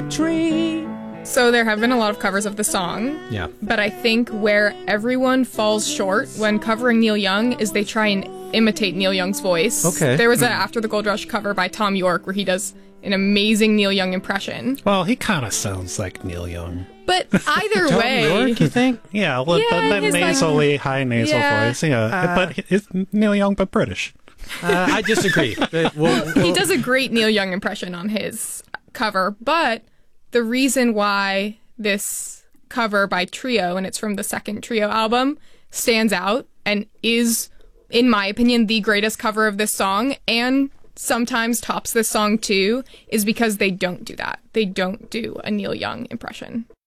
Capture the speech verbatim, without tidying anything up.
tree. So there have been a lot of covers of the song. Yeah. But I think where everyone falls short when covering Neil Young is they try and imitate Neil Young's voice. Okay. There was a After the Gold Rush cover by Tom York where he does an amazing Neil Young impression. Well, he kind of sounds like Neil Young. But either Tom way... York, you think? Yeah, well, Yeah, that, that his, like- nasally, high nasal Yeah. voice. Yeah, but it's Neil Young, but British. Uh, I disagree. But we'll- He we'll- does a great Neil Young impression on his cover, but the reason why this cover by Trio, and it's from the second Trio album, stands out and is, in my opinion, the greatest cover of this song, and sometimes tops this song too, is because they don't do that. They don't do a Neil Young impression.